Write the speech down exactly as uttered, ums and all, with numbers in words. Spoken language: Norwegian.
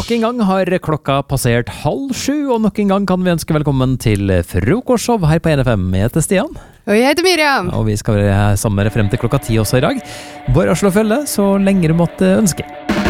Nok en gang har klokka passert halv sju, og nok en gang kan vi ønske velkommen til frokostshow her på N F M. Jeg heter Stian. Og jeg heter Miriam. Og vi skal være sammen med dere frem til klokka ti også i dag. Bare å slå følge så lenge du måtte ønske.